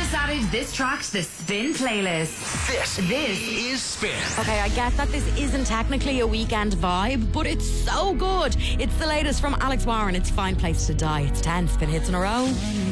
just added this track to the Spin playlist. This is Spin. Okay, I get that this isn't technically a weekend vibe, but it's so good. It's the latest from Alex Warren. It's Fine Place to Die. It's 10 Spin hits in a row.